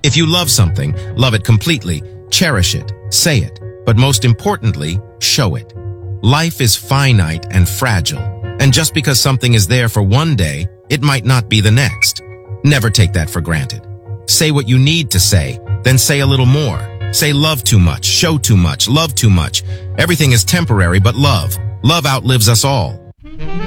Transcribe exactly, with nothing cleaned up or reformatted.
If you love something, love it completely, cherish it, say it, but most importantly, show it. Life is finite and fragile, and just because something is there for one day, it might not be the next. Never take that for granted. Say what you need to say, then say a little more. Say love too much, show too much, love too much. Everything is temporary but love. Love outlives us all.